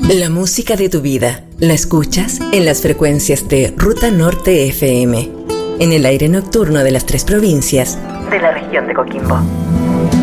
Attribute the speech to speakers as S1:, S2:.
S1: La música de tu vida la escuchas en las frecuencias de Ruta Norte FM, en el aire nocturno de las 3 provincias de la región de Coquimbo.